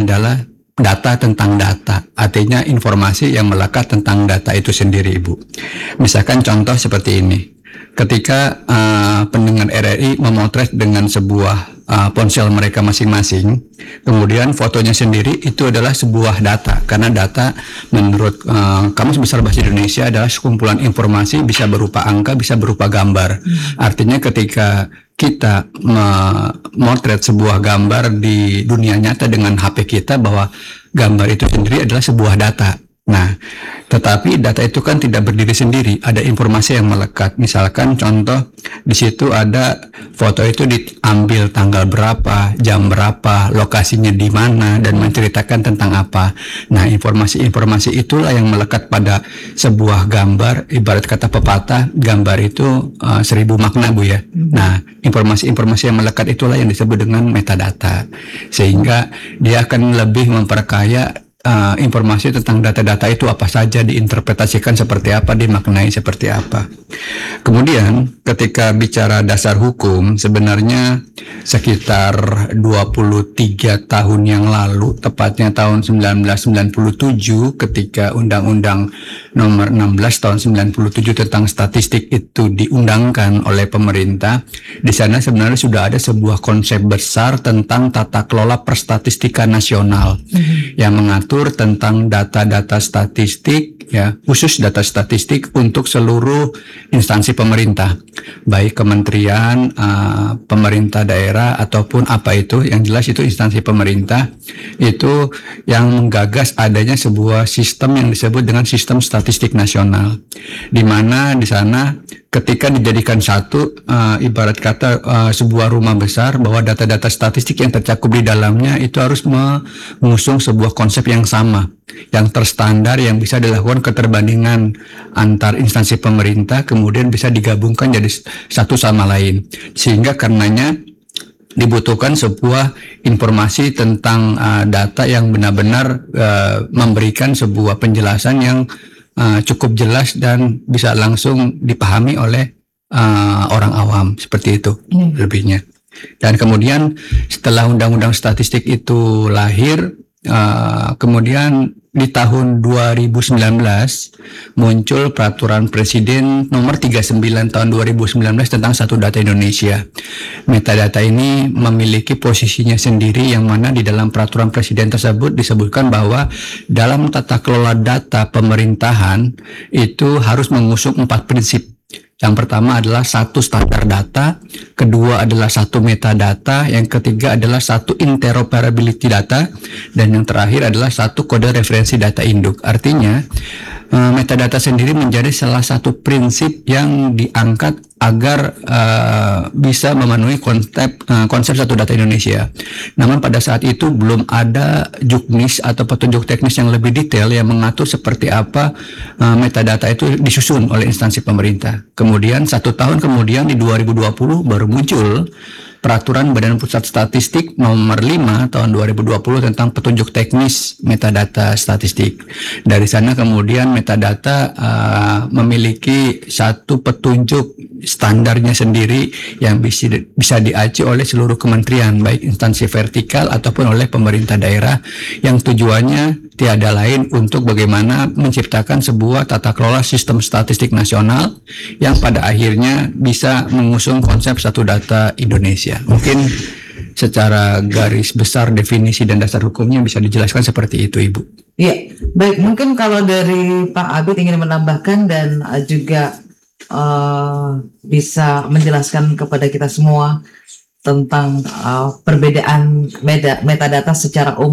adalah data tentang data, artinya informasi yang melekat tentang data itu sendiri, Ibu. Misalkan contoh seperti ini, ketika pendengar RRI memotret dengan sebuah ponsel mereka masing-masing, kemudian fotonya sendiri itu adalah sebuah data, karena data menurut Kamus Besar Bahasa Indonesia adalah sekumpulan informasi, bisa berupa angka, bisa berupa gambar. Artinya ketika kita memotret sebuah gambar di dunia nyata dengan HP kita, bahwa gambar itu sendiri adalah sebuah data. Nah, tetapi data itu kan tidak berdiri sendiri, ada informasi yang melekat. Misalkan contoh, di situ ada foto itu diambil tanggal berapa, jam berapa, lokasinya di mana, dan menceritakan tentang apa. Nah, informasi-informasi itulah yang melekat pada sebuah gambar. Ibarat kata pepatah, gambar itu 1000 makna, Bu ya. Nah, informasi-informasi yang melekat itulah yang disebut dengan metadata, sehingga dia akan lebih memperkaya informasi tentang data-data itu apa saja, diinterpretasikan seperti apa, dimaknai seperti apa. Kemudian ketika bicara dasar hukum, sebenarnya sekitar 23 tahun yang lalu, tepatnya tahun 1997, ketika Undang-Undang Nomor 16 tahun 97 tentang statistik itu diundangkan oleh pemerintah, di sana sebenarnya sudah ada sebuah konsep besar tentang tata kelola perstatistikan nasional yang mengatur tentang data-data statistik, ya, khusus data statistik untuk seluruh instansi pemerintah, baik kementerian, pemerintah daerah ataupun apa itu, yang jelas itu instansi pemerintah itu yang menggagas adanya sebuah sistem yang disebut dengan sistem statistik nasional, di mana di sana ketika dijadikan satu, ibarat kata sebuah rumah besar, bahwa data-data statistik yang tercakup di dalamnya itu harus mengusung sebuah konsep yang sama, yang terstandar, yang bisa dilakukan keterbandingan antar instansi pemerintah, kemudian bisa digabungkan jadi satu sama lain, sehingga karenanya dibutuhkan sebuah informasi tentang data yang benar-benar memberikan sebuah penjelasan yang cukup jelas dan bisa langsung dipahami oleh orang awam, seperti itu lebihnya. Dan kemudian setelah undang-undang statistik itu lahir, kemudian di tahun 2019 muncul peraturan Presiden nomor 39 tahun 2019 tentang Satu Data Indonesia. Metadata ini memiliki posisinya sendiri, yang mana di dalam peraturan Presiden tersebut disebutkan bahwa dalam tata kelola data pemerintahan itu harus mengusung 4 prinsip. Yang pertama adalah 1 standar data, kedua adalah 1 metadata, yang ketiga adalah 1 interoperability data, dan yang terakhir adalah 1 kode referensi data induk. Artinya metadata sendiri menjadi salah satu prinsip yang diangkat agar bisa memenuhi konsep Satu Data Indonesia. Namun pada saat itu belum ada juknis atau petunjuk teknis yang lebih detail yang mengatur seperti apa metadata itu disusun oleh instansi pemerintah. Kemudian 1 tahun kemudian di 2020 baru muncul Peraturan Badan Pusat Statistik nomor 5 tahun 2020 tentang petunjuk teknis metadata statistik. Dari sana kemudian metadata memiliki satu petunjuk standarnya sendiri yang bisa diacu oleh seluruh kementerian, baik instansi vertikal ataupun oleh pemerintah daerah, yang tujuannya tiada lain untuk bagaimana menciptakan sebuah tata kelola sistem statistik nasional yang pada akhirnya bisa mengusung konsep Satu Data Indonesia. Mungkin secara garis besar definisi dan dasar hukumnya bisa dijelaskan seperti itu, Ibu. Iya, baik. Mungkin kalau dari Pak Abid ingin menambahkan dan juga bisa menjelaskan kepada kita semua tentang perbedaan metadata secara umum